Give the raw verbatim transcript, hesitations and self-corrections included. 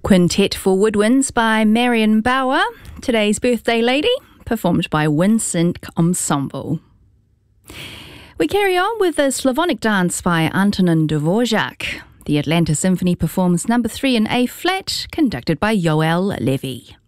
Quintet for Woodwinds by Marion Bauer. Today's Birthday Lady, performed by Winsync Ensemble. We carry on with the Slavonic dance by Antonin Dvorak. The Atlanta Symphony performs number three in A flat, conducted by Yoel Levy.